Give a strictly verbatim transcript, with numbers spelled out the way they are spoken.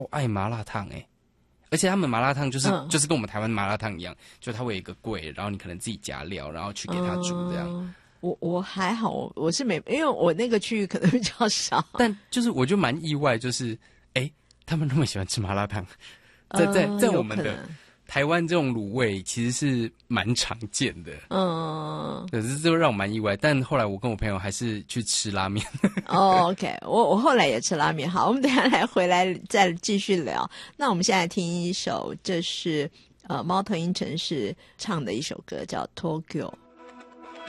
我爱麻辣烫哎、欸，而且他们麻辣烫就是、 嗯、 就是跟我们台湾麻辣烫一样，就它会有一个柜，然后你可能自己加料，然后去给它煮这样。 嗯我我还好，我是没，因为我那个区域可能比较少。 但就是我就蛮意外，就是哎、欸，他们那么喜欢吃麻辣烫，在在在我们的台湾这种卤味其实是蛮常见的。 嗯， 可是这让我蛮意外。但后来我跟我朋友还是去吃拉面。 哦 ，OK， 我我后来也吃拉面。好，我们等一下来回来再继续聊。那我们现在听一首，这是呃猫头鹰城市唱的一首歌，叫《Tokyo》。